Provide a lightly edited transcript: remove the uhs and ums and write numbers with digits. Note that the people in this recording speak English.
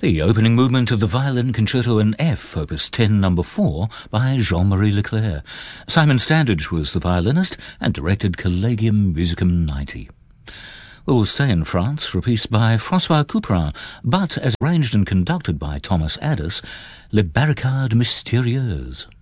The opening movement of the violin concerto in F, Opus 10, No. 4, by Jean-Marie Leclerc. Simon Standage was the violinist and directed Collegium Musicum 90. We'll stay in France for a piece by François Couperin, but as arranged and conducted by Thomas Addis, Les Barricades Mystérieuses.